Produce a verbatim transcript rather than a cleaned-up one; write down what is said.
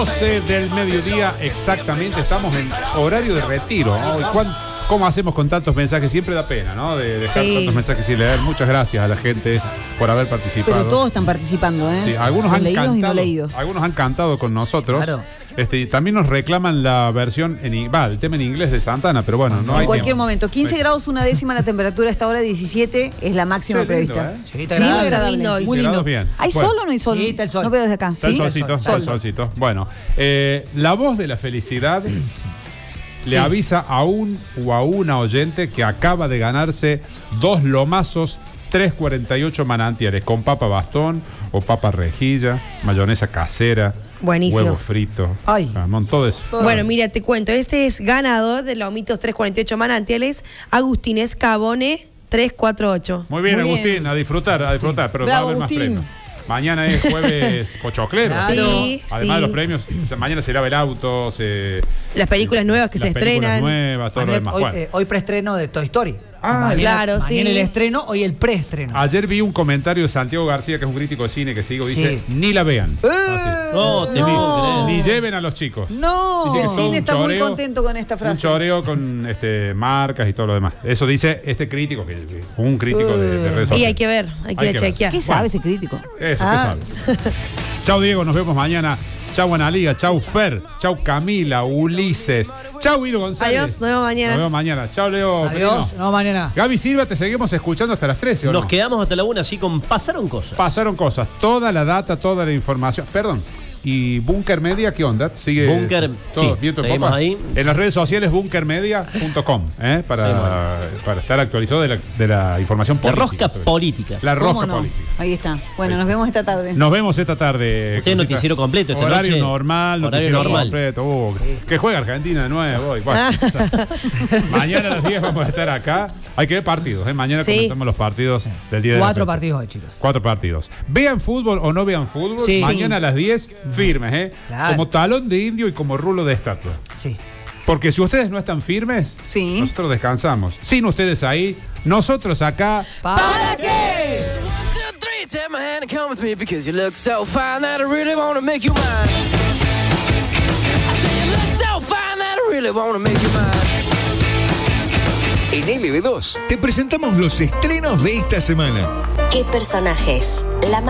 doce del mediodía exactamente, estamos en horario de retiro, ¿no? ¿Y cuán, cómo hacemos con tantos mensajes? Siempre da pena, ¿no? De dejar sí. tantos mensajes sin leer. Muchas gracias a la gente por haber participado. Pero todos están participando, ¿eh? Sí, algunos han leídos cantado, y no leídos. Algunos han cantado con nosotros. Claro. Este, también nos reclaman la versión, en va, el tema en inglés de Santana, pero bueno, no en hay cualquier tiempo. momento. quince sí. grados, una décima, la temperatura a esta hora, diecisiete, es la máxima sí, lindo, prevista. ¿eh? Sí, está agradable. Sí, agradable. Lindo, muy lindo. Bien. ¿Hay bueno. sol o no hay sol? Sí, está el sol. No veo desde acá. Está ¿Sí? el solcito, está el solcito. Bueno, eh, la voz de la felicidad le sí. avisa a un o a una oyente que acaba de ganarse dos lomazos tres cuarenta y ocho manantiales con papa bastón o papa rejilla, mayonesa casera. Buenísimo. Huevo frito. Ay. Jamón, todo eso. Bueno, mira, te cuento. Este es ganador de Lomitos tres cuarenta y ocho manantiales, Agustín Escabone tres cuarenta y ocho. Muy bien, Muy Agustín, bien. a disfrutar, a disfrutar, pero Bravo, va a haber Agustín. más premios. Mañana es jueves pochoclero. Claro. Sí, Además sí. de los premios, mañana se lava el auto, se, Las películas nuevas que las se películas estrenan. nuevas, todo lo Hoy, demás. hoy, Bueno. eh, hoy preestreno de Toy Story. Ah, mañana, claro, mañana sí. el estreno, hoy el preestreno. Ayer vi un comentario de Santiago García, que es un crítico de cine que sigo, dice, Sí. ni la vean. ¡Eh! Así. No, te No. puedo Ni creer. lleven a los chicos. No, Dice que es todo Cine un está muy choreo, contento con esta Un frase. choreo con este, marcas y todo lo demás. Eso dice este crítico, que un crítico de, de redes Y sociales. hay que ver, hay que, Hay que ver. chequear. ¿Qué sabe ese crítico? Eso, Ah. ¿qué sabe? Chau, Diego, nos vemos mañana. Chau, Analia. Chau, Fer. Chau, Camila, Ulises. Chau, Viro González. Adiós, nos vemos mañana. Nos vemos mañana. Chau, Leo. Adiós, Perino. no, mañana. Gaby Silva, te seguimos escuchando hasta las trece, ¿o Nos no? quedamos hasta la una así con pasaron cosas. Pasaron cosas. Toda la data, toda la información. Perdón. ¿Y Bunker Media qué onda? ¿Sigue Bunker, todo sí, viento en seguimos popa? ahí. En las redes sociales bunker media punto com, ¿eh? para, para estar actualizado de la, de la información La política. rosca sobre todo. política. La ¿Cómo rosca no? política. Ahí está. Bueno, nos vemos esta tarde. Nos vemos esta tarde. Usted Cosita. noticiero completo esta Horario noche. normal, Horario noticiero normal. completo. Uh, que juega Argentina de nuevo. Y bueno, mañana a las diez vamos a estar acá. Hay que ver partidos, ¿eh? Mañana Sí. comentamos los partidos del día de la Cuatro fecha. partidos hoy, chicos. Cuatro partidos. Vean fútbol o no vean fútbol. Sí. Mañana a las diez, firmes, ¿eh? Claro. Como talón de indio y como rulo de estatua. Sí. Porque si ustedes no están firmes, Sí. nosotros descansamos. Sin ustedes ahí, nosotros acá. ¿Para qué? Take my hand and come with me because you look so fine that I really want to make you mine. I say you look so fine that I really want to make you mine. En L B dos te presentamos los estrenos de esta semana. ¿Qué personajes? La